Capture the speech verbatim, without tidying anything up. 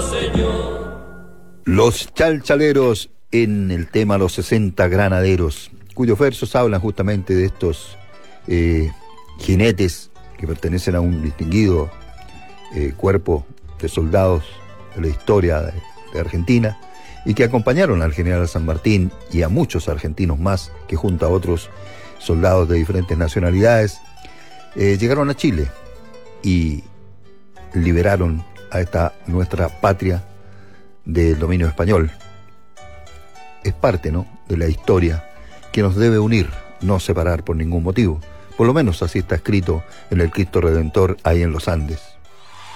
Los Chalchaleros en el tema Los sesenta Granaderos, cuyos versos hablan justamente de estos eh, jinetes que pertenecen a un distinguido eh, cuerpo de soldados de la historia de, de Argentina y que acompañaron al general San Martín y a muchos argentinos más que junto a otros soldados de diferentes nacionalidades eh, llegaron a Chile y liberaron a esta nuestra patria del dominio español. Es parte, ¿no?, de la historia que nos debe unir, no separar por ningún motivo. Por lo menos así está escrito en el Cristo Redentor ahí en los Andes.